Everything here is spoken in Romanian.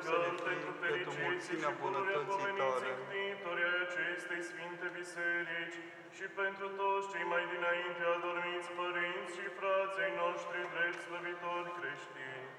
pentru fericiții și pururea pomeniți închinitorii ai acestei sfinte biserici și pentru toți cei mai dinainte adormiți părinți și frații noștri drept slăvitori creștini.